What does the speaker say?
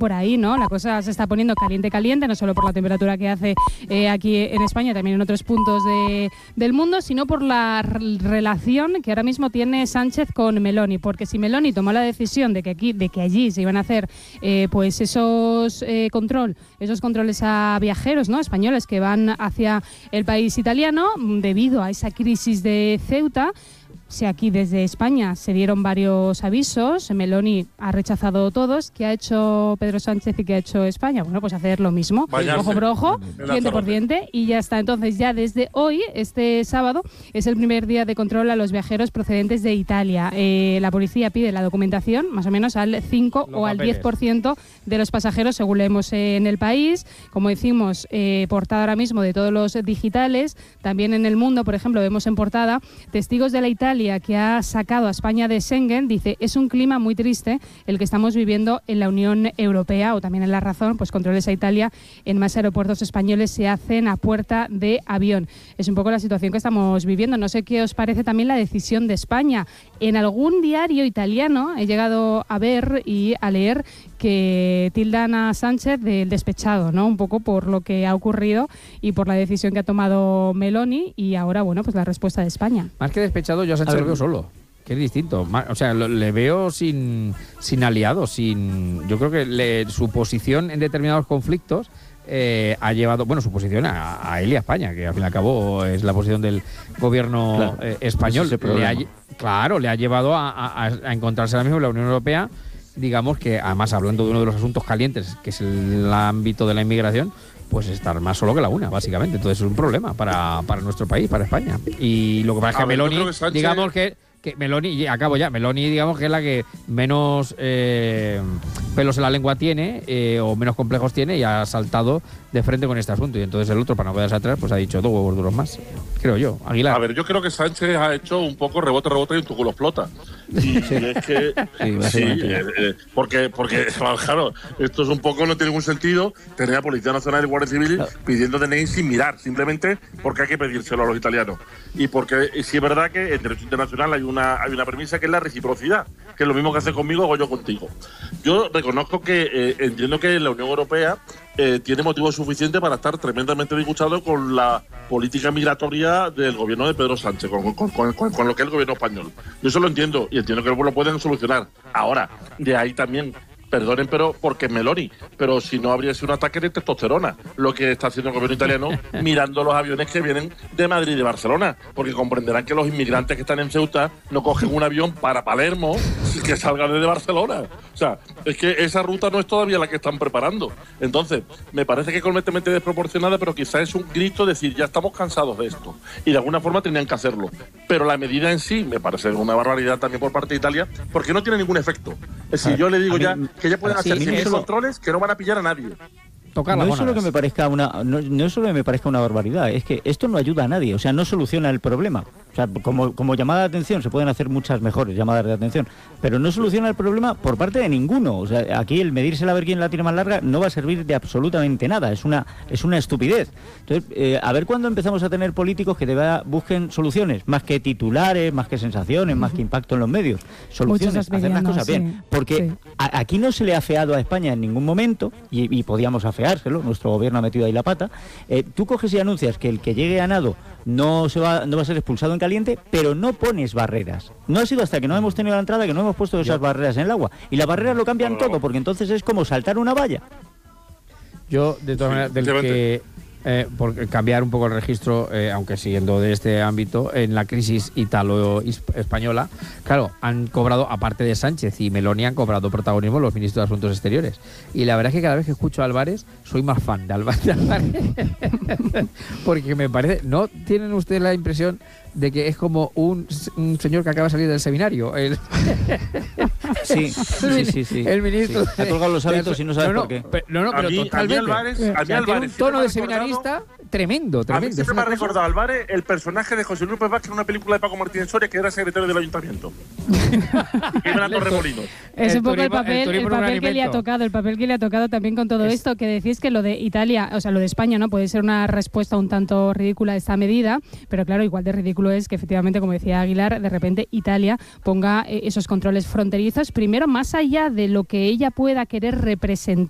por ahí, ¿no? La cosa se está poniendo caliente, no solo por la temperatura que hace aquí en España, también en otros puntos del mundo, sino por la relación que ahora mismo tiene Sánchez con Meloni, porque si Meloni tomó la decisión de que allí se iban a hacer pues esos controles a viajeros, ¿no?, españoles que van hacia el país italiano, debido a esa crisis de Ceuta. Si aquí desde España se dieron varios avisos, Meloni ha rechazado todos. ¿Qué ha hecho Pedro Sánchez y qué ha hecho España? Bueno, pues hacer lo mismo, ojo por ojo, diente por diente, y ya está. Entonces ya desde hoy, este sábado, es el primer día de control a los viajeros procedentes de Italia. La policía pide la documentación más o menos al 5 o al 10% de los pasajeros, según leemos en El País. Como decimos, portada ahora mismo de todos los digitales. También en El Mundo, por ejemplo, vemos en portada testigos de la Italia que ha sacado a España de Schengen. Dice, es un clima muy triste el que estamos viviendo en la Unión Europea. O también en La Razón, pues controles a Italia en más aeropuertos españoles se hacen a puerta de avión. Es un poco la situación que estamos viviendo. No sé qué os parece también la decisión de España. En algún diario italiano he llegado a ver y a leer que tildan a Sánchez del despechado, ¿no? Un poco por lo que ha ocurrido y por la decisión que ha tomado Meloni, y ahora, bueno, pues la respuesta de España. Más que despechado, yo a Sánchez lo veo solo, que es distinto. O sea, le veo sin aliados, yo creo que su posición en determinados conflictos ha llevado, bueno, su posición a él y a España, que al fin y al cabo es la posición del gobierno español. Le ha llevado a encontrarse ahora mismo en la Unión Europea. Digamos que, además, hablando de uno de los asuntos calientes, que es el ámbito de la inmigración, pues estar más solo que la una, básicamente. Entonces es un problema para nuestro país, para España. Y lo que pasa es que Meloni, digamos que Meloni, acabo ya, Meloni, digamos que es la que menos pelos en la lengua tiene, o menos complejos tiene, y ha saltado de frente con este asunto. Y entonces el otro, para no quedarse atrás, pues ha dicho 2 huevos duros más, creo yo. Aguilar. A ver, yo creo que Sánchez ha hecho un poco rebote y tu culo explota. Y es que porque claro, esto es un poco, no tiene ningún sentido tener a Policía Nacional y Guardia Civil pidiendo DNI sin mirar, simplemente porque hay que pedírselo a los italianos. Y porque sí es verdad que en derecho internacional hay una premisa que es la reciprocidad, que es lo mismo que hace conmigo, hago yo contigo. Yo reconozco que entiendo que la Unión Europea tiene motivos suficientes para estar tremendamente disgustado con la política migratoria del gobierno de Pedro Sánchez, con lo que es el gobierno español. Yo eso lo entiendo, y entiendo que lo pueden solucionar. Ahora, de ahí también, perdonen, pero porque es Meloni, pero si no habría sido un ataque de testosterona lo que está haciendo el gobierno italiano mirando los aviones que vienen de Madrid y de Barcelona, porque comprenderán que los inmigrantes que están en Ceuta no cogen un avión para Palermo que salga desde Barcelona. O sea, es que esa ruta no es todavía la que están preparando. Entonces, me parece que es completamente desproporcionada, pero quizás es un grito decir, ya estamos cansados de esto. Y de alguna forma tenían que hacerlo. Pero la medida en sí me parece una barbaridad también por parte de Italia, porque no tiene ningún efecto. Es decir, yo le digo ya que ya pueden hacer 100.000 controles que no van a pillar a nadie. No es solo que me parezca una barbaridad, es que esto no ayuda a nadie, o sea, no soluciona el problema. O sea, como llamada de atención se pueden hacer muchas mejores llamadas de atención, pero no soluciona el problema por parte de ninguno. O sea, aquí el medírsela a ver quién la tiene más larga no va a servir de absolutamente nada, es una estupidez. Entonces, a ver cuándo empezamos a tener políticos que de verdad busquen soluciones, más que titulares, más que sensaciones, más que impacto en los medios. Soluciones, hacer las cosas bien. Porque aquí no se le ha afeado a España en ningún momento, y podíamos afeárselo, nuestro gobierno ha metido ahí la pata. Tú coges y anuncias que el que llegue a nado no va a ser expulsado en caliente, pero no pones barreras. No ha sido hasta que no hemos tenido la entrada que no hemos puesto esas barreras en el agua. Y las barreras lo cambian todo, porque entonces es como saltar una valla. Yo, de todas maneras, por cambiar un poco el registro, aunque siguiendo de este ámbito, en la crisis italo-española, claro, han cobrado, aparte de Sánchez y Meloni, han cobrado protagonismo los ministros de Asuntos Exteriores. Y la verdad es que cada vez que escucho a Álvarez, soy más fan de Álvarez. Porque me parece, ¿no tienen ustedes la impresión de que es como un señor que acaba de salir del seminario? Sí. El ministro. Ha colgado los hábitos y no sabe por qué. Pero totalmente. Tiene un tono de seminarista tremendo. A mí siempre me ha recordado a Álvarez el personaje de José Luis Vázquez en una película de Paco Martínez Soria, que era secretario del ayuntamiento. Que era Torremolinos. Es un poco el papel que le ha tocado también con todo esto, que decís que lo de Italia, o sea, lo de España, ¿no? Puede ser una respuesta un tanto ridícula a esta medida, pero claro, igual de ridículo es que efectivamente, como decía Aguilar, de repente Italia ponga esos controles fronterizos, primero más allá de lo que ella pueda querer representar